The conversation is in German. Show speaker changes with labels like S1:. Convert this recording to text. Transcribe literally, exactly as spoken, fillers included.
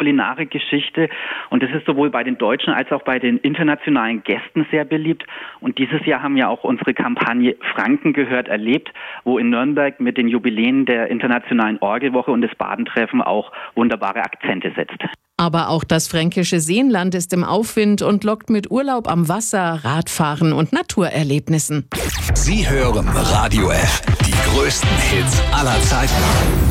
S1: Kulinarik-Geschichte und das ist sowohl bei den deutschen als auch bei den internationalen Gästen sehr beliebt. Und dieses Jahr haben wir auch unsere Kampagne Franken gehört erlebt, wo in Nürnberg mit den Jubiläen der Internationalen Orgelwoche und des Badentreffen auch wunderbare Akzente setzt.
S2: Aber auch das fränkische Seenland ist im Aufwind und lockt mit Urlaub am Wasser, Radfahren und Naturerlebnissen.
S3: Sie hören Radio F, die größten Hits aller Zeiten.